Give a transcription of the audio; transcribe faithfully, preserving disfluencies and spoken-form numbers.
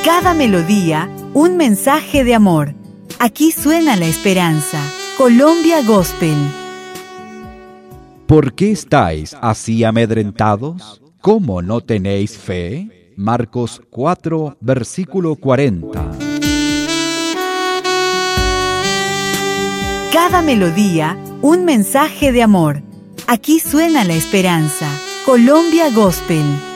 Cada melodía, un mensaje de amor. Aquí suena la esperanza. Colombia Gospel. ¿Por qué estáis así amedrentados? ¿Cómo no tenéis fe? Marcos cuatro, versículo cuarenta. Cada melodía, un mensaje de amor. Aquí suena la esperanza. Colombia Gospel.